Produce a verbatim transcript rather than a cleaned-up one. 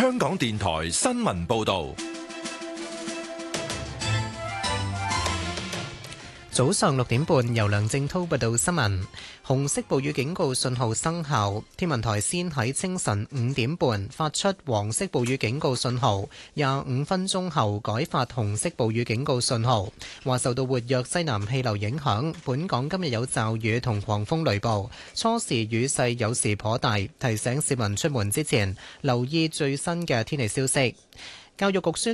香港電台新聞報道。 早上六點半，由梁正滔報道新聞。紅色暴雨警告信號生效，天文台先喺清晨五點半發出黃色暴雨警告信號，廿五分鐘後改發紅色暴雨警告信號。話受到活躍西南氣流影響，本港今日有驟雨同狂風雷暴，初時雨勢有時頗大，提醒市民出門之前留意最新嘅天氣消息。教育局宣